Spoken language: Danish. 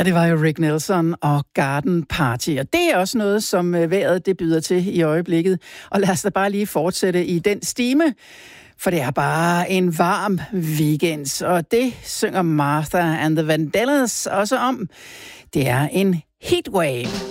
Ja, det var jo Rick Nelson og Garden Party, og det er også noget, som vejret det byder til i øjeblikket. Og lad os da bare lige fortsætte i den stime, for det er bare en varm weekend, og det synger Martha and the Vandellas også om. Det er en heatwave.